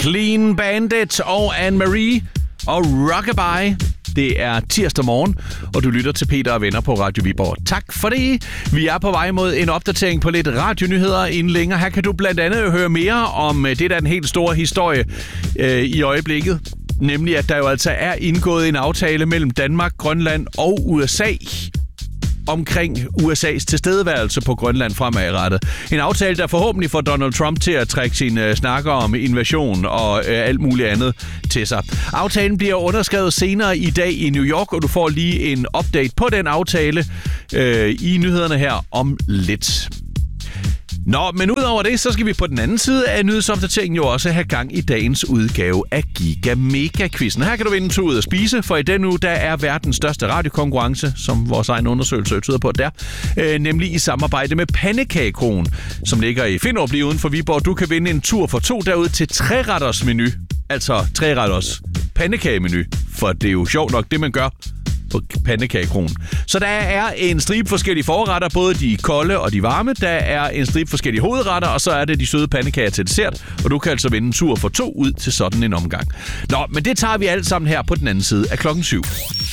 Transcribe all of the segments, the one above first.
Clean Bandit og Anne-Marie og Rockabye. Det er tirsdag morgen, og du lytter til Peter og Venner på Radio Viborg. Tak for det. Vi er på vej mod en opdatering på lidt radionyheder inden længere. Her kan du blandt andet høre mere om det, der er en helt stor historie i øjeblikket. Nemlig, at der jo altså er indgået en aftale mellem Danmark, Grønland og USA omkring USA's tilstedeværelse på Grønland fremadrettet. En aftale, der forhåbentlig får Donald Trump til at trække sine snakker om invasion og alt muligt andet til sig. Aftalen bliver underskrevet senere i dag i New York, og du får lige en update på den aftale i nyhederne her om lidt. Nå, men udover det, så skal vi på den anden side af nyhedsopdateringen jo også have gang i dagens udgave af Giga Mega-quizzen. Her kan du vinde en tur ud at spise, for i den uge, der er verdens største radiokonkurrence, som vores egen undersøgelse tyder på der, nemlig i samarbejde med Pandekagekroen, som ligger i Finderup lige uden for Viborg. Du kan vinde en tur for 2 derud til 3-retters menu, altså 3-retters pandekagemenu, for det er jo sjovt nok det, man gør på Pandekagekroen. Så der er en stribe forskellige forretter, både de kolde og de varme. Der er en stribe forskellige hovedretter, og så er det de søde pandekager til dessert. Og du kan altså vinde en tur for 2 ud til sådan en omgang. Nå, men det tager vi alt sammen her på den anden side af 7:00.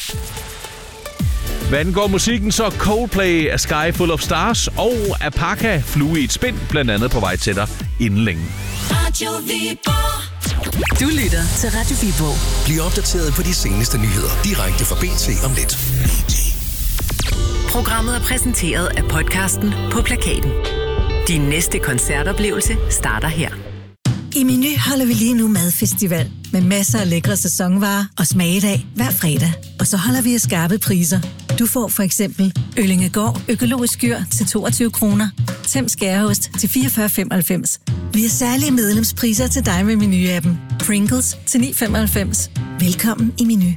Hvad angår musikken, så Coldplay af Sky Full of Stars og Apaka Flue i et spind, blandt andet på vej til dig inden længe. Radio Viborg. Du lytter til Radio Viborg. Bliv opdateret på de seneste nyheder direkte fra BT om lidt. Programmet er præsenteret af podcasten På Plakaten. Din næste koncertoplevelse starter her. I Meny holder vi lige nu madfestival med masser af lækre sæsonvarer og smagedag hver fredag. Og så holder vi af skarpe priser. Du får for eksempel Øllingegård økologisk skyr til 22 kroner, Tem skæreost til 44,95. Vi har særlige medlemspriser til dig med Meny-appen. Pringles til 9,95. Velkommen i Meny.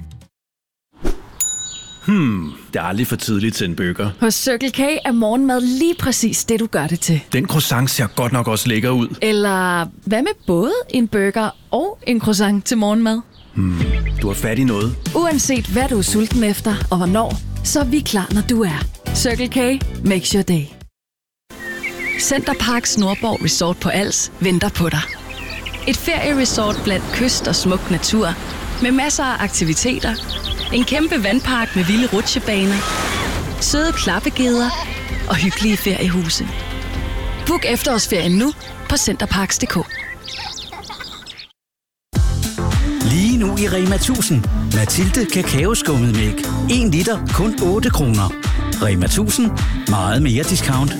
Det er aldrig for tidligt til en burger. Hos Circle K er morgenmad lige præcis det, du gør det til. Den croissant ser godt nok også lækker ud. Eller hvad med både en burger og en croissant til morgenmad? Du har fat i noget. Uanset hvad du er sulten efter og hvornår, så er vi klar, når du er. Circle K makes your day. Center Parcs Nordborg Resort på Als venter på dig. Et ferieresort blandt kyst og smuk natur med masser af aktiviteter. En kæmpe vandpark med vilde rutsjebaner, søde klappegeder og hyggelige feriehuse. Book efterårsferien nu på centerparks.dk. Lige nu i Rema 1000. Mathilde kakaoskummetmælk. 1 liter, kun 8 kroner. Rema 1000. Meget mere discount.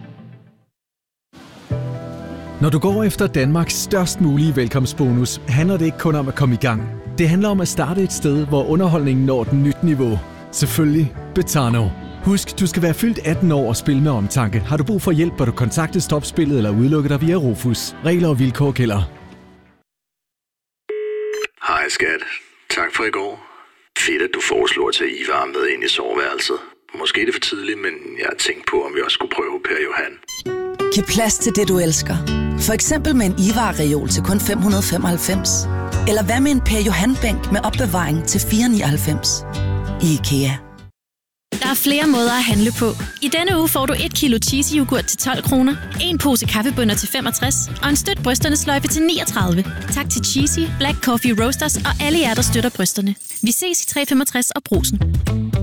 Når du går efter Danmarks størst mulige velkomstbonus, handler det ikke kun om at komme i gang. Det handler om at starte et sted, hvor underholdningen når et nyt niveau. Selvfølgelig Betano. Husk, du skal være fyldt 18 år og spille med omtanke. Har du brug for hjælp, bør du kontakte Stopspillet eller udelukke dig via Rufus. Regler og vilkår gælder. Hej skat. Tak for i går. Fedt, at du foreslår at tage Ivar med ind i soveværelset. Måske er det for tidligt, men jeg har tænkt på, om vi også skulle prøve Per Johan. Giv plads til det, du elsker. For eksempel med en Ivar-reol til kun 595. Eller hvad med en Per Johan-bænk med opbevaring til 499. IKEA. Der er flere måder at handle på. I denne uge får du 1 kilo cheesy yoghurt til 12 kroner, en pose kaffebønner til 65 og en støt brysterne sløjfe til 39. Tak til Cheesy, Black Coffee Roasters og alle jer, der støtter brysterne. Vi ses i 365 og Brugsen.